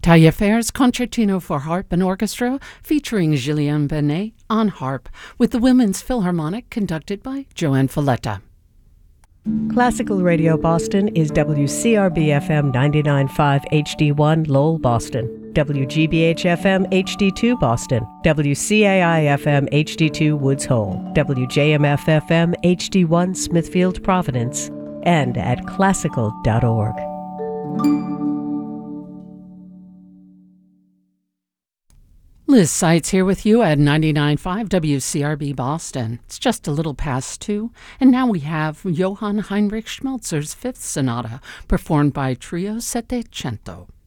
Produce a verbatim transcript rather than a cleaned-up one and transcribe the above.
Taillefer's Concertino for Harp and Orchestra, featuring Julien Benet on harp, with the Women's Philharmonic conducted by Joanne Folletta. Classical Radio Boston is W C R B F M ninety-nine point five H D one Lowell, Boston, W G B H F M H D two Boston, W C A I F M H D two Woods Hole, W J M F F M H D one Smithfield, Providence, and at classical dot org. Liz Seitz here with you at ninety-nine point five W C R B Boston. It's just a little past two, and now we have Johann Heinrich Schmelzer's Fifth Sonata, performed by Trio Settecento.